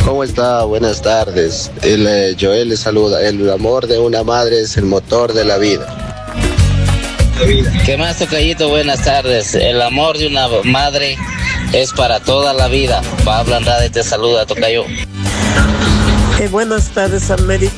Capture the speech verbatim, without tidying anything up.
¿Cómo está? Buenas tardes. El, eh, Joel le saluda. El amor de una madre es el motor de la vida. ¿Qué más, tocayito? Buenas tardes. El amor de una madre es para toda la vida. Pablo Andrade te saluda, tocayo. Eh, buenas tardes, América.